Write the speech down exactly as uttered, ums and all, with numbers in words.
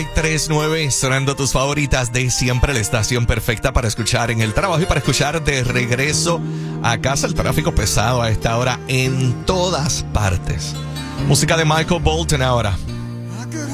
tres nueve, sonando tus favoritas de siempre, la estación perfecta para escuchar en el trabajo y para escuchar de regreso a casa. El tráfico pesado a esta hora en todas partes. Música de Michael Bolton ahora.